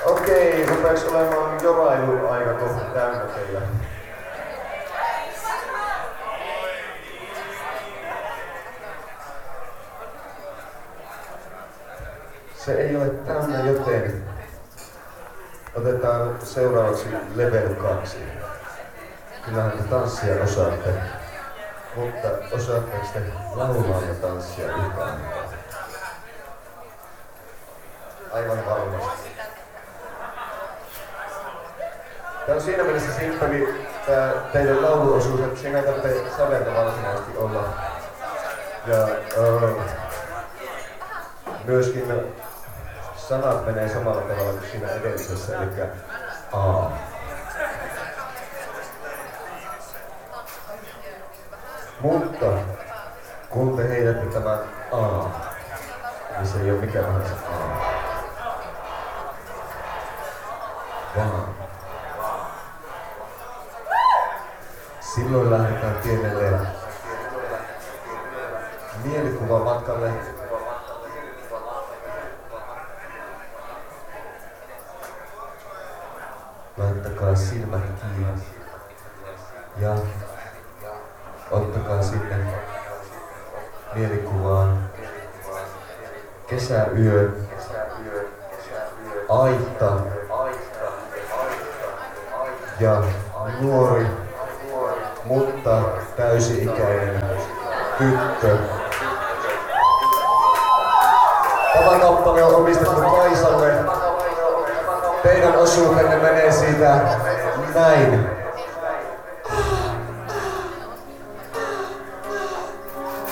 Okei, rupeeks olemaan jorailuaika kohta täynnä teillä? Se ei ole täynnä, joten otetaan seuraavaksi level 2. Kyllähän te tanssia osaatte, mutta osaatteko te laulaa ja tanssia yhtään? Aivan varmasti. Tämä on siinä mielessä simppeli teidän lauluosuus, että siinä ei tarvitse säveltä varsinaisesti olla. Ja myöskin sanat menee samalla tavalla kuin siinä edellisessä, eli A. Mutta kun te heidätte tämän A, niin se ei ole mikään tahansa A. Vaan silloin lähdetään pienelle mielikuvamatkalle. Laittakaa silmät kiinni ja ottakaa sinne mielikuvaan kesäyö, aitta ja nuori, mutta täysi-ikäinen tyttö. Tämä kappale on omistettu Kaisalle. Teidän osuutenne menee siitä näin.